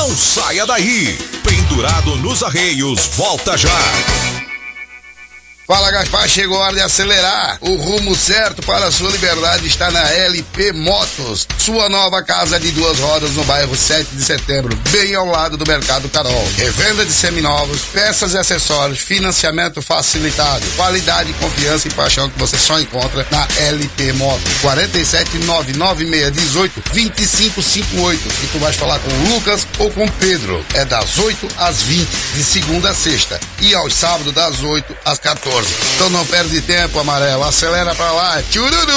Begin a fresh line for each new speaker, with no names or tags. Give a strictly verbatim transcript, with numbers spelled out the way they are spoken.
Não saia daí. Pendurado nos arreios, volta já.
Fala, Gaspar, chegou a hora de acelerar. O rumo certo para a sua liberdade está na L P Motos, sua nova casa de duas rodas no bairro sete de setembro, bem ao lado do Mercado Carol. Revenda de seminovos, peças e acessórios, financiamento facilitado, qualidade, confiança e paixão que você só encontra na L P Motos. quatro sete nove nove seis um oito dois cinco cinco oito. E tu vais falar com o Lucas ou com o Pedro. É das oito às vinte, de segunda a sexta, e aos sábados das oito às quatorze. Então não perde tempo, Amarelo, acelera pra lá, tchururu!